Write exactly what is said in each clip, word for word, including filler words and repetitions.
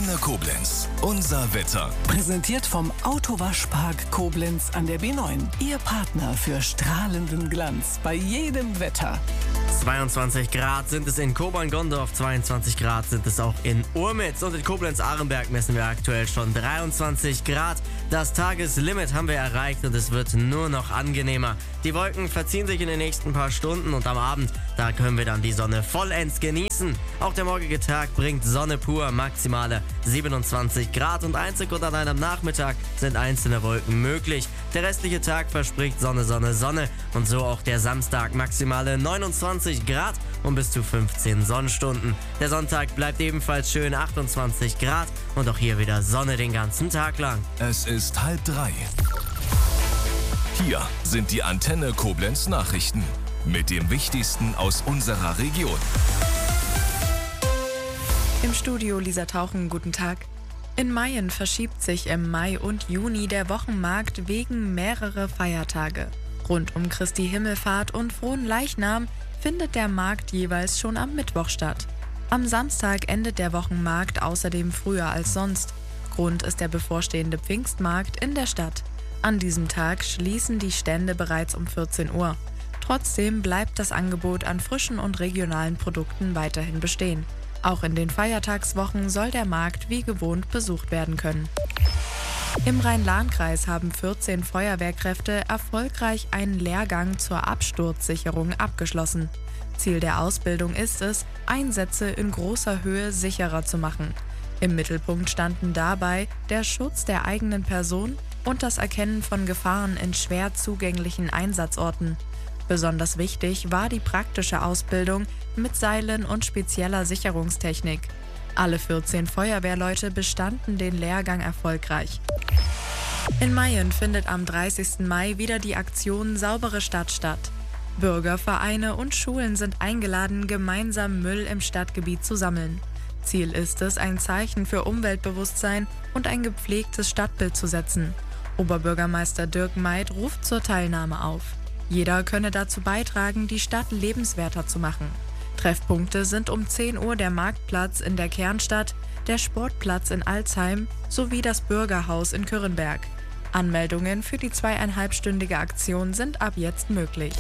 Antenne Koblenz. Unser Wetter. Präsentiert vom Autowaschpark Koblenz an der B neun. Ihr Partner für strahlenden Glanz bei jedem Wetter. zweiundzwanzig Grad sind es in Kobern-Gondorf, zweiundzwanzig Grad sind es auch in Urmitz und in Koblenz-Ahrenberg messen wir aktuell schon dreiundzwanzig Grad. Das Tageslimit haben wir erreicht und es wird nur noch angenehmer. Die Wolken verziehen sich in den nächsten paar Stunden und am Abend, da können wir dann die Sonne vollends genießen. Auch der morgige Tag bringt Sonne pur, maximale siebenundzwanzig Grad und einzig und allein am Nachmittag sind einzelne Wolken möglich. Der restliche Tag verspricht Sonne, Sonne, Sonne und so auch der Samstag, maximale neunundzwanzig Grad und bis zu fünfzehn Sonnenstunden. Der Sonntag bleibt ebenfalls schön, achtundzwanzig Grad und auch hier wieder Sonne den ganzen Tag lang. Es ist halb drei. Hier sind die Antenne Koblenz Nachrichten mit dem Wichtigsten aus unserer Region. Im Studio Lisa Tauchen, guten Tag. In Mayen verschiebt sich im Mai und Juni der Wochenmarkt wegen mehrerer Feiertage. Rund um Christi Himmelfahrt und Frohen Leichnam findet der Markt jeweils schon am Mittwoch statt. Am Samstag endet der Wochenmarkt außerdem früher als sonst. Grund ist der bevorstehende Pfingstmarkt in der Stadt. An diesem Tag schließen die Stände bereits um vierzehn Uhr. Trotzdem bleibt das Angebot an frischen und regionalen Produkten weiterhin bestehen. Auch in den Feiertagswochen soll der Markt wie gewohnt besucht werden können. Im Rhein-Lahn-Kreis haben vierzehn Feuerwehrkräfte erfolgreich einen Lehrgang zur Absturzsicherung abgeschlossen. Ziel der Ausbildung ist es, Einsätze in großer Höhe sicherer zu machen. Im Mittelpunkt standen dabei der Schutz der eigenen Person und das Erkennen von Gefahren in schwer zugänglichen Einsatzorten. Besonders wichtig war die praktische Ausbildung mit Seilen und spezieller Sicherungstechnik. Alle vierzehn Feuerwehrleute bestanden den Lehrgang erfolgreich. In Mayen findet am dreißigsten Mai wieder die Aktion Saubere Stadt statt. Bürger, Vereine und Schulen sind eingeladen, gemeinsam Müll im Stadtgebiet zu sammeln. Ziel ist es, ein Zeichen für Umweltbewusstsein und ein gepflegtes Stadtbild zu setzen. Oberbürgermeister Dirk Meid ruft zur Teilnahme auf. Jeder könne dazu beitragen, die Stadt lebenswerter zu machen. Treffpunkte sind um zehn Uhr der Marktplatz in der Kernstadt, der Sportplatz in Alzheim sowie das Bürgerhaus in Kürrenberg. Anmeldungen für die zweieinhalbstündige Aktion sind ab jetzt möglich.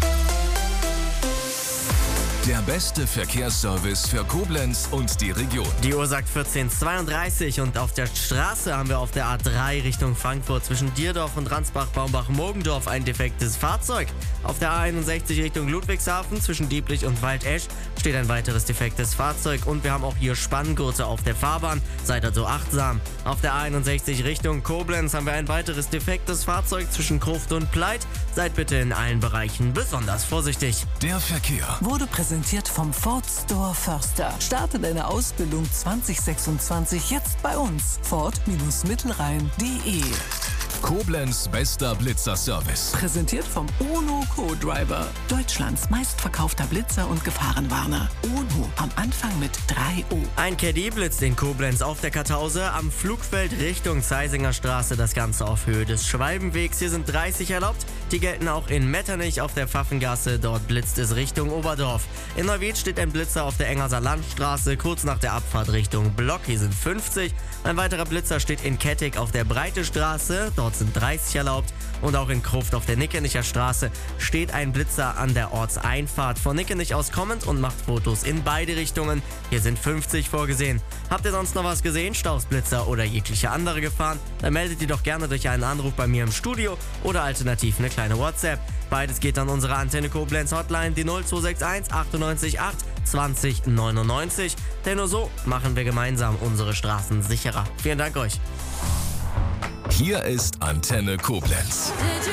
Der beste Verkehrsservice für Koblenz und die Region. Die Uhr sagt vierzehn Uhr zweiunddreißig und auf der Straße haben wir auf der A drei Richtung Frankfurt zwischen Dierdorf und Ransbach-Baumbach-Mogendorf ein defektes Fahrzeug. Auf der A einundsechzig Richtung Ludwigshafen zwischen Dieblich und Waldesch steht ein weiteres defektes Fahrzeug und wir haben auch hier Spanngurte auf der Fahrbahn. Seid also achtsam. Auf der A einundsechzig Richtung Koblenz haben wir ein weiteres defektes Fahrzeug zwischen Gruft und Pleit. Seid bitte in allen Bereichen besonders vorsichtig. Der Verkehr Wurde präsentiert vom Ford Store Förster. Starte deine Ausbildung zwanzig sechsundzwanzig jetzt bei uns. Ford Mittelrhein punkt de. Koblenz bester Blitzerservice. Präsentiert vom UNO Co-Driver. Deutschlands meistverkaufter Blitzer und Gefahrenwarner. UNO am Anfang mit drei O. Ein Caddy blitzt in Koblenz auf der Kartause am Flugfeld Richtung Zeisinger Straße, das Ganze auf Höhe des Schwalbenwegs. Hier sind dreißig erlaubt, die gelten auch in Metternich auf der Pfaffengasse, dort blitzt es Richtung Oberdorf. In Neuwied steht ein Blitzer auf der Engerser Landstraße, kurz nach der Abfahrt Richtung Block, hier sind fünfzig. Ein weiterer Blitzer steht in Kettig auf der Breite Straße, dort sind dreißig erlaubt. Und auch in Kruft auf der Nickenicher Straße steht ein Blitzer an der Ortseinfahrt von Nickenich aus kommend und macht Fotos in beide Richtungen. Hier sind fünfzig vorgesehen. Habt ihr sonst noch was gesehen, Staus, Blitzer oder jegliche andere Gefahren? Dann meldet die doch gerne durch einen Anruf bei mir im Studio oder alternativ eine kleine WhatsApp. Beides geht an unsere Antenne Koblenz Hotline, die null zwei sechs eins achtundneunzig acht zwanzig neunundneunzig. Denn nur so machen wir gemeinsam unsere Straßen sicherer. Vielen Dank euch. Hier ist Antenne Koblenz.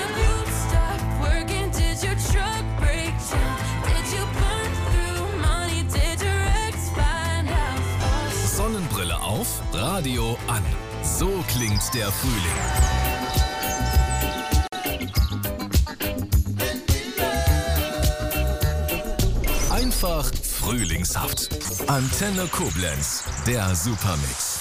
Sonnenbrille auf, Radio an. So klingt der Frühling. Einfach frühlingshaft. Antenne Koblenz, der Supermix.